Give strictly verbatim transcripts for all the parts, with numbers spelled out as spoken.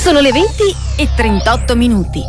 Sono le venti e trentotto minuti.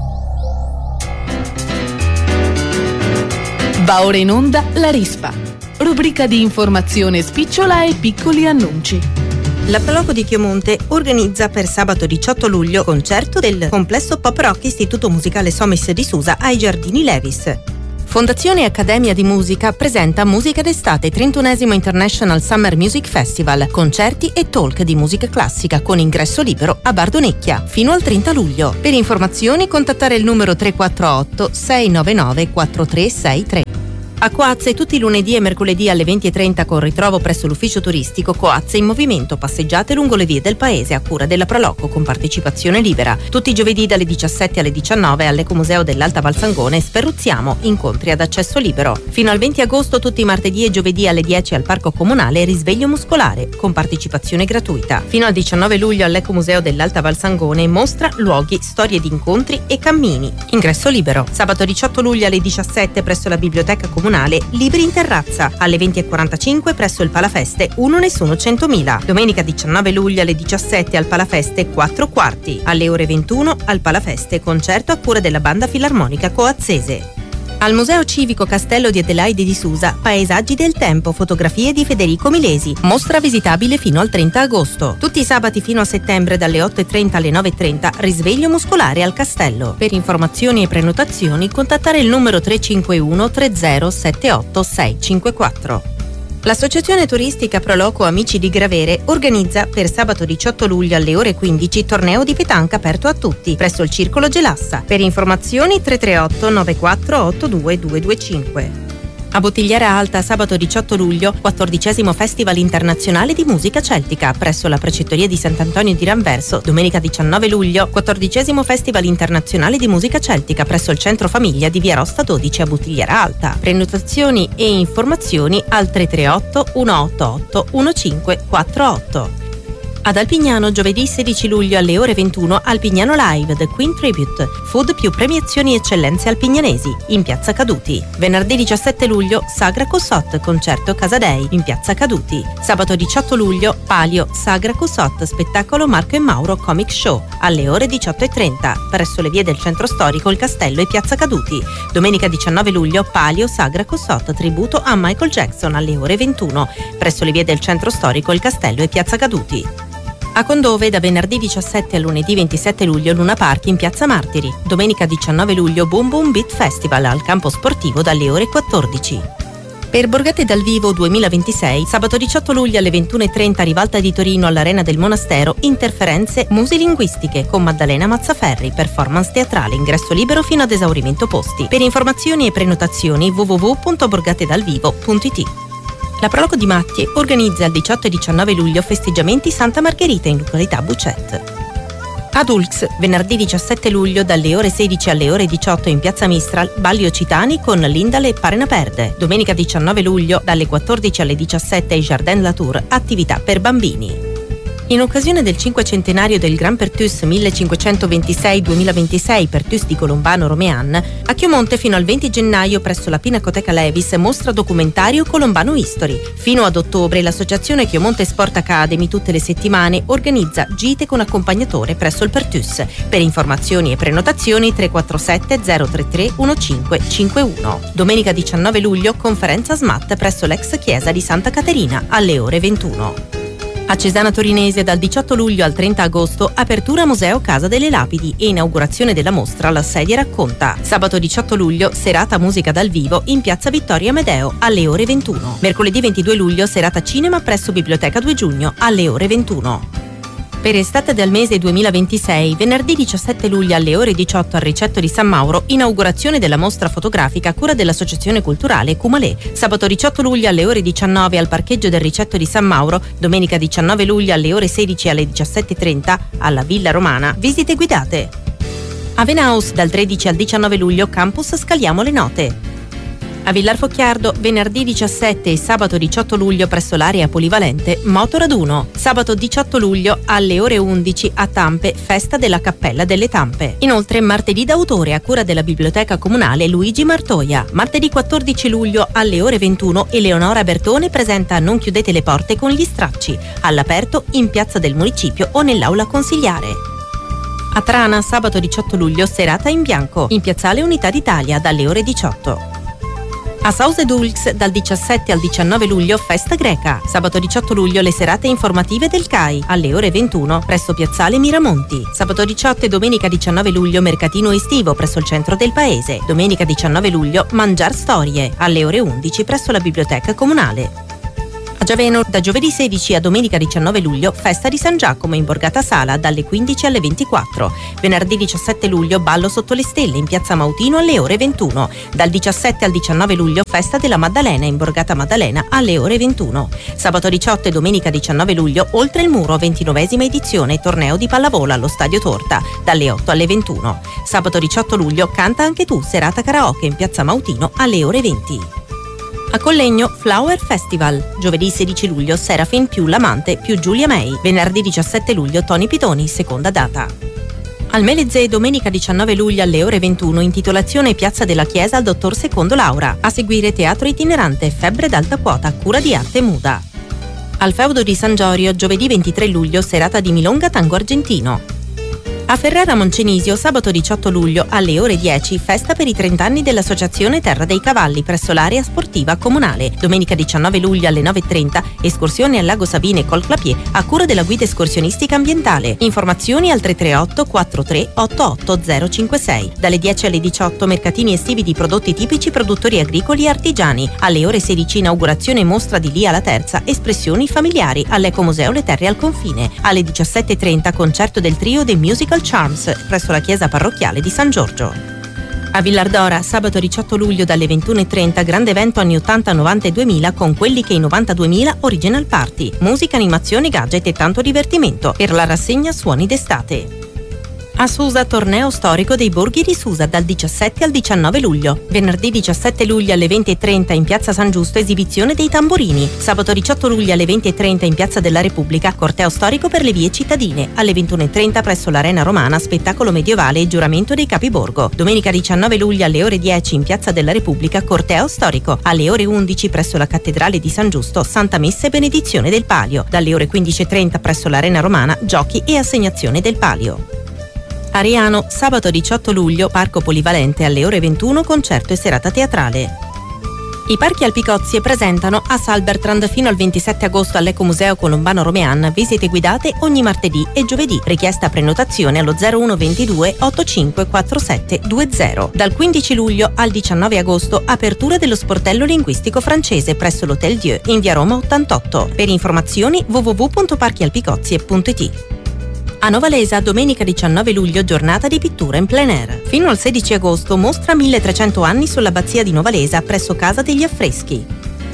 Va ora in onda La Rispa, rubrica di informazione spicciola e piccoli annunci. La Proloco di Chiomonte organizza per sabato diciotto luglio concerto del complesso pop rock Istituto Musicale Somis di Susa ai Giardini Levis. Fondazione Accademia di Musica presenta Musica d'estate trentunesimo International Summer Music Festival, concerti e talk di musica classica con ingresso libero a Bardonecchia fino al trenta luglio. Per informazioni contattare il numero tre quattro otto sei nove nove quattro tre sei tre. A Coazze tutti i lunedì e mercoledì alle venti e trenta con ritrovo presso l'ufficio turistico Coazze in movimento, passeggiate lungo le vie del paese a cura della Proloco con partecipazione libera. Tutti i giovedì dalle diciassette alle diciannove all'Ecomuseo dell'Alta Valsangone Sperruzziamo, incontri ad accesso libero. Fino al venti agosto tutti i martedì e giovedì alle dieci al Parco Comunale risveglio muscolare con partecipazione gratuita. Fino al diciannove luglio all'Ecomuseo dell'Alta Valsangone mostra, luoghi, storie di incontri e cammini. Ingresso libero. Sabato diciotto luglio alle diciassette presso la Biblioteca Comunale Libri in terrazza, alle venti e quarantacinque presso il Palafeste Uno Nessuno centomila. Domenica diciannove luglio alle diciassette al Palafeste quattro quarti, alle ore ventuno al Palafeste concerto a cura della Banda Filarmonica Coazzese. Al Museo Civico Castello di Adelaide di Susa, Paesaggi del Tempo, fotografie di Federico Milesi, mostra visitabile fino al trenta agosto. Tutti i sabati fino a settembre dalle otto e trenta alle nove e trenta, risveglio muscolare al castello. Per informazioni e prenotazioni contattare il numero tre cinque uno tre zero sette otto sei cinque quattro. L'Associazione Turistica Proloco Amici di Gravere organizza per sabato diciotto luglio alle ore quindici torneo di petanca aperto a tutti presso il Circolo Gelassa. Per informazioni tre tre otto nove quattro otto due due due cinque. A Bottigliera Alta sabato diciotto luglio quattordicesimo Festival Internazionale di Musica Celtica presso la Precettoria di Sant'Antonio di Ranverso. Domenica diciannove luglio quattordicesimo Festival Internazionale di Musica Celtica presso il Centro Famiglia di Via Rosta dodici a Bottigliera Alta. Prenotazioni e informazioni al tre tre otto uno otto otto uno cinque quattro otto. Ad Alpignano giovedì sedici luglio alle ore ventuno Alpignano Live The Queen Tribute, food più premiazioni eccellenze alpignanesi in Piazza Caduti. Venerdì diciassette luglio Sagra Cossot concerto Casadei in Piazza Caduti. Sabato diciotto luglio Palio Sagra Cossot spettacolo Marco e Mauro Comic Show alle ore diciotto e trenta presso le vie del centro storico Il Castello e Piazza Caduti. Domenica diciannove luglio Palio Sagra Cossot tributo a Michael Jackson alle ore ventuno presso le vie del centro storico Il Castello e Piazza Caduti. A Condove da venerdì diciassette a lunedì ventisette luglio Luna Park in Piazza Martiri. Domenica diciannove luglio Boom Boom Beat Festival al campo sportivo dalle ore quattordici. Per Borgate dal Vivo duemilaventisei, sabato diciotto luglio alle ventuno e trenta Rivalta di Torino all'Arena del Monastero, interferenze musilinguistiche con Maddalena Mazzaferri, performance teatrale, ingresso libero fino ad esaurimento posti. Per informazioni e prenotazioni w w w punto borgatedalvivo punto i t. La Proloco di Mattie organizza il diciotto e diciannove luglio festeggiamenti Santa Margherita in località Bucet. Ad Ulx, venerdì diciassette luglio dalle ore sedici alle ore diciotto in Piazza Mistral, balli occitani con Lindale e Parena Perde. Domenica diciannove luglio dalle quattordici alle diciassette ai Jardin Latour, attività per bambini. In occasione del cinquecentenario del Gran Pertus millecinquecentoventisei duemilaventisei Pertus di Colombano Romean, a Chiomonte fino al venti gennaio presso la Pinacoteca Levis mostra documentario Colombano History. Fino ad ottobre l'associazione Chiomonte Sport Academy tutte le settimane organizza gite con accompagnatore presso il Pertus. Per informazioni e prenotazioni tre quattro sette zero tre tre uno cinque cinque uno. Domenica diciannove luglio conferenza S M A T presso l'ex chiesa di Santa Caterina alle ore ventuno. A Cesana Torinese dal diciotto luglio al trenta agosto apertura Museo Casa delle Lapidi e inaugurazione della mostra La Sedia Racconta. Sabato diciotto luglio serata musica dal vivo in Piazza Vittorio Amedeo alle ore ventuno. Mercoledì ventidue luglio serata cinema presso Biblioteca due giugno alle ore ventuno. Per estate del mese duemilaventisei, venerdì diciassette luglio alle ore diciotto al Ricetto di San Mauro, inaugurazione della mostra fotografica a cura dell'Associazione Culturale Cumalè. Sabato diciotto luglio alle ore diciannove al parcheggio del Ricetto di San Mauro, domenica diciannove luglio alle ore sedici e alle diciassette e trenta alla Villa Romana, visite guidate. A Venaus dal tredici al diciannove luglio Campus Scaliamo le Note. A Villar Focchiardo venerdì diciassette e sabato diciotto luglio presso l'area polivalente Motoraduno. Sabato diciotto luglio alle ore undici a Tampe festa della Cappella delle Tampe. Inoltre martedì d'autore a cura della Biblioteca Comunale Luigi Martoia. Martedì quattordici luglio alle ore ventuno Eleonora Bertone presenta Non chiudete le porte con gli stracci, all'aperto in Piazza del Municipio o nell'aula consiliare. A Trana, sabato diciotto luglio, serata in bianco, in piazzale Unità d'Italia, dalle ore diciotto. A Sause-Dulx, dal diciassette al diciannove luglio, festa greca. Sabato diciotto luglio, le serate informative del C A I, alle ore ventuno, presso piazzale Miramonti. Sabato diciotto e domenica diciannove luglio, mercatino estivo presso il centro del paese. Domenica diciannove luglio, Mangiar Storie, alle ore undici, presso la biblioteca comunale. A Giaveno, da giovedì sedici a domenica diciannove luglio, festa di San Giacomo in Borgata Sala dalle quindici alle ventiquattro. Venerdì diciassette luglio, ballo sotto le stelle in piazza Mautino alle ore ventuno. Dal diciassette al diciannove luglio, festa della Maddalena in Borgata Maddalena alle ore ventuno. Sabato diciotto e domenica diciannove luglio, oltre il muro, ventinovesima edizione, torneo di pallavolo allo Stadio Torta dalle otto alle ventuno. Sabato diciotto luglio, canta anche tu, serata karaoke in piazza Mautino alle ore venti. A Collegno, Flower Festival. Giovedì sedici luglio, Serafin più l'amante più Giulia May. Venerdì diciassette luglio, Tony Pitoni, seconda data. Al Melezze, domenica diciannove luglio alle ore ventuno, intitolazione Piazza della Chiesa al dottor Secondo Laura. A seguire teatro itinerante, Febbre d'alta quota, cura di Arte Muda. Al Feudo di San Giorgio, giovedì ventitré luglio, serata di Milonga Tango Argentino. A Ferrara Moncenisio, sabato diciotto luglio, alle ore dieci, festa per i trenta anni dell'Associazione Terra dei Cavalli presso l'area sportiva comunale. Domenica diciannove luglio alle nove e trenta, escursione al Lago Sabine col Clapier a cura della guida escursionistica ambientale. Informazioni al tre tre otto quattro tre otto otto zero cinque sei. Dalle dieci alle diciotto, mercatini estivi di prodotti tipici produttori agricoli e artigiani. Alle ore sedici, inaugurazione mostra di Lia la Terza, espressioni familiari all'Ecomuseo Le Terre al Confine. Alle diciassette e trenta, concerto del trio The Musical Charms presso la chiesa parrocchiale di San Giorgio. A Villardora, sabato diciotto luglio dalle ventuno e trenta, grande evento anni ottanta, novanta e duemila con quelli che i novantaduemila Original Party, musica, animazione, gadget e tanto divertimento per la rassegna Suoni d'estate. A Susa, torneo storico dei borghi di Susa dal diciassette al diciannove luglio. Venerdì diciassette luglio alle venti e trenta in piazza San Giusto, esibizione dei tamburini. Sabato diciotto luglio alle venti e trenta in piazza della Repubblica, corteo storico per le vie cittadine. Alle ventuno e trenta presso l'Arena Romana, spettacolo medievale e giuramento dei capiborgo. Domenica diciannove luglio alle ore dieci in piazza della Repubblica, corteo storico. Alle ore undici presso la cattedrale di San Giusto, Santa Messa e benedizione del Palio. Dalle ore quindici e trenta presso l'Arena Romana, giochi e assegnazione del Palio. Ariano, sabato diciotto luglio, parco polivalente alle ore ventuno, concerto e serata teatrale. I parchi Alpicozie presentano a Salbertrand fino al ventisette agosto all'Ecomuseo Colombano Romean visite guidate ogni martedì e giovedì. Richiesta prenotazione allo zero uno ventidue ottantacinque quarantasette venti. Dal quindici luglio al diciannove agosto, apertura dello sportello linguistico francese presso l'Hotel Dieu in via Roma ottantotto. Per informazioni w w w punto parchi alpicozie punto i t. A Novalesa, domenica diciannove luglio, giornata di pittura in plein air. Fino al sedici agosto, mostra milletrecento anni sull'abbazia di Novalesa presso Casa degli Affreschi.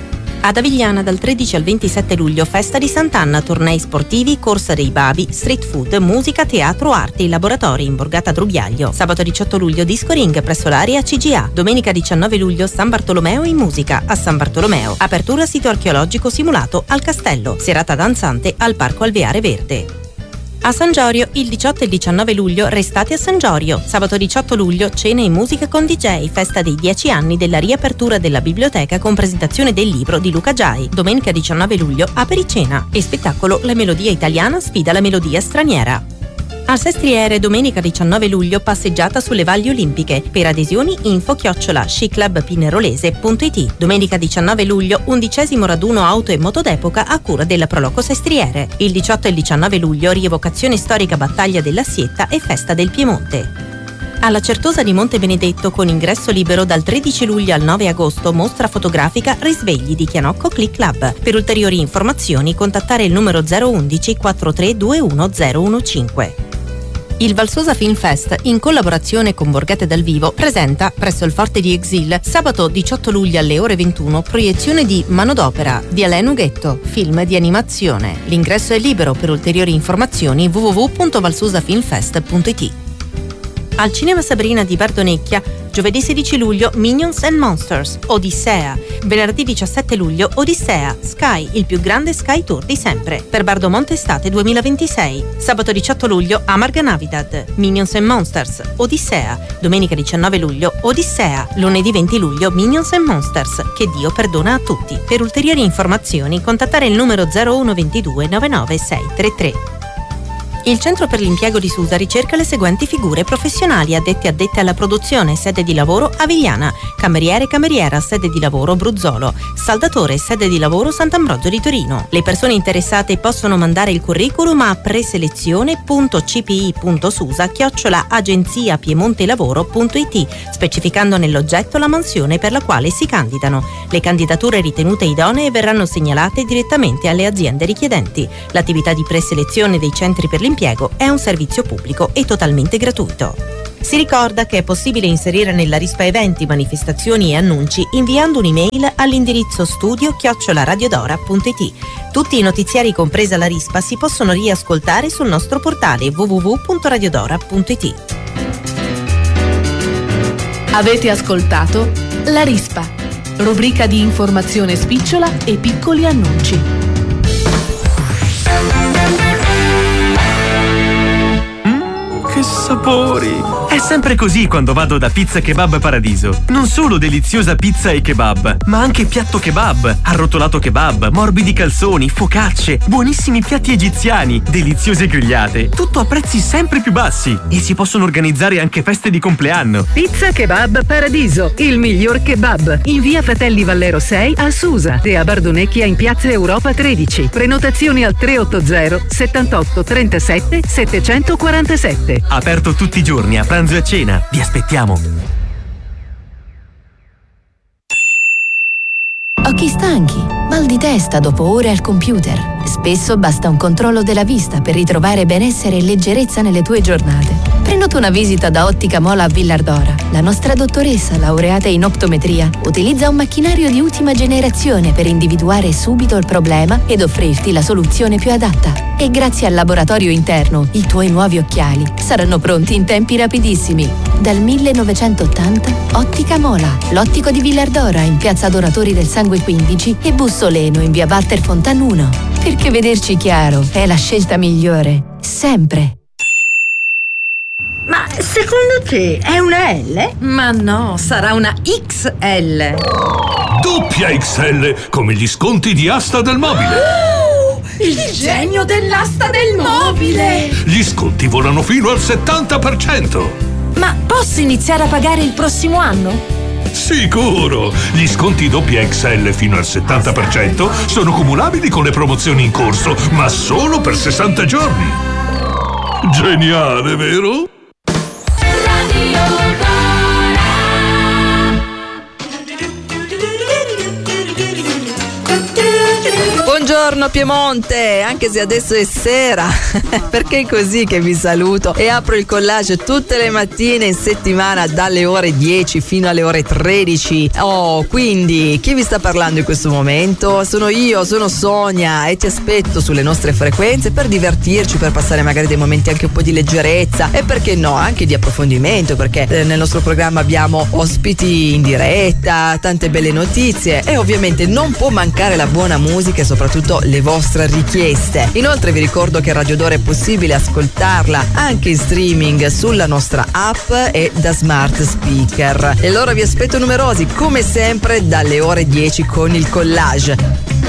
Ad Avigliana, dal tredici al ventisette luglio, festa di Sant'Anna, tornei sportivi, corsa dei babi, street food, musica, teatro, arti, laboratori in Borgata Drubiaglio. Sabato diciotto luglio, disco ring presso l'area C G A. Domenica diciannove luglio, San Bartolomeo in musica a San Bartolomeo. Apertura sito archeologico simulato al castello. Serata danzante al Parco Alveare Verde. A San Giorgio, il diciotto e il diciannove luglio, restate a San Giorgio. Sabato diciotto luglio, cena e musica con D J, festa dei dieci anni della riapertura della biblioteca con presentazione del libro di Luca Giai. Domenica diciannove luglio, apericena e spettacolo La melodia italiana sfida la melodia straniera. Al Sestriere, domenica diciannove luglio, passeggiata sulle valli olimpiche. Per adesioni info chiocciola sciclubpinerolese punto i t. Domenica diciannove luglio, undicesimo raduno auto e moto d'epoca a cura della Proloco Sestriere. Il diciotto e il diciannove luglio, rievocazione storica battaglia della Sietta e festa del Piemonte. Alla Certosa di Monte Benedetto, con ingresso libero dal tredici luglio al nove agosto, mostra fotografica Risvegli di Chianocco Click Club. Per ulteriori informazioni contattare il numero zero undici quattro tre due uno zero uno cinque. Il Valsosa Film Fest, in collaborazione con Borghete dal Vivo, presenta presso il Forte di Exil sabato diciotto luglio alle ore ventuno proiezione di Manodopera di Alain Ughetto, film di animazione. L'ingresso è libero. Per ulteriori informazioni w w w punto valsosafilmfest punto i t. Al Cinema Sabrina di Bardonecchia, giovedì sedici luglio, Minions and Monsters, Odissea. Venerdì diciassette luglio, Odissea, Sky, il più grande Sky Tour di sempre, per Bardomonte Estate duemilaventisei. Sabato diciotto luglio, Amarga Navidad, Minions and Monsters, Odissea. Domenica diciannove luglio, Odissea. Lunedì venti luglio, Minions and Monsters, che Dio perdona a tutti. Per ulteriori informazioni, contattare il numero zero uno ventidue novantanove sei trentatré. Il Centro per l'Impiego di Susa ricerca le seguenti figure professionali: addetti e addette alla produzione, sede di lavoro Avigliana, cameriere e cameriera, sede di lavoro Bruzzolo, saldatore, sede di lavoro Sant'Ambrogio di Torino. Le persone interessate possono mandare il curriculum a preselezione punto c p i punto susa chiocciola agenzia piemonte lavoro punto i t, specificando nell'oggetto la mansione per la quale si candidano. Le candidature ritenute idonee verranno segnalate direttamente alle aziende richiedenti. L'attività di preselezione dei centri per l'impiego è un servizio pubblico e totalmente gratuito. Si ricorda che è possibile inserire nella rispa eventi, manifestazioni e annunci inviando un'email all'indirizzo studio chiocciola radiodora punto i t. Tutti i notiziari, compresa la rispa, si possono riascoltare sul nostro portale w w w punto radiodora punto i t. Avete ascoltato La Rispa, rubrica di informazione spicciola e piccoli annunci. Che sapori! È sempre così quando vado da Pizza Kebab Paradiso. Non solo deliziosa pizza e kebab, ma anche piatto kebab, arrotolato kebab, morbidi calzoni, focacce, buonissimi piatti egiziani, deliziose grigliate. Tutto a prezzi sempre più bassi e si possono organizzare anche feste di compleanno. Pizza Kebab Paradiso, il miglior kebab. In via Fratelli Vallero sei a Susa e a Bardonecchia in piazza Europa tredici. Prenotazioni al tre otto zero settantotto trentasette settecentoquarantasette. Aperto tutti i giorni a pranzo e a cena. Vi aspettiamo. Occhi stanchi, mal di testa dopo ore al computer. Spesso basta un controllo della vista per ritrovare benessere e leggerezza nelle tue giornate. Prenota una visita da Ottica Mola a Villardora. La nostra dottoressa, laureata in optometria, utilizza un macchinario di ultima generazione per individuare subito il problema ed offrirti la soluzione più adatta. E grazie al laboratorio interno, i tuoi nuovi occhiali saranno pronti in tempi rapidissimi. Dal millenovecentottanta, Ottica Mola, l'ottico di Villardora in piazza Adoratori del Sangue quindici e Bussoleno in via Walter Fontan uno. Perché vederci chiaro è la scelta migliore, sempre. Ma secondo te è una L? Ma no, sarà una X L. Doppia X L, come gli sconti di Asta del Mobile. Oh, il genio dell'asta del mobile! Gli sconti volano fino al settanta per cento. Ma posso iniziare a pagare il prossimo anno? Sicuro! Gli sconti doppia X L fino al settanta per cento sono cumulabili con le promozioni in corso, ma solo per sessanta giorni. Geniale, vero? Buongiorno Piemonte, anche se adesso è sera, perché è così che vi saluto e apro il collage tutte le mattine in settimana dalle ore dieci fino alle ore tredici. Oh, quindi chi vi sta parlando in questo momento? Sono io, sono Sonia e ti aspetto sulle nostre frequenze per divertirci, per passare magari dei momenti anche un po' di leggerezza e perché no, anche di approfondimento, perché eh, nel nostro programma abbiamo ospiti in diretta, tante belle notizie e ovviamente non può mancare la buona musica e soprattutto le vostre richieste. Inoltre vi ricordo che Radio Dora è possibile ascoltarla anche in streaming sulla nostra app e da smart speaker. E allora vi aspetto numerosi come sempre dalle ore dieci con il collage.